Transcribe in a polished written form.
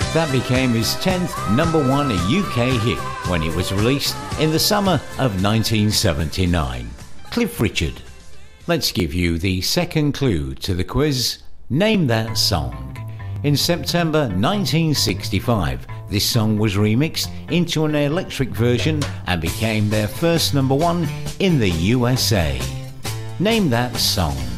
That became his 10th number one UK hit when it was released in the summer of 1979. Cliff Richard. Let's give you the second clue to the quiz. Name that song. In September 1965, this song was remixed into an electric version and became their first number one in the USA. Name that song.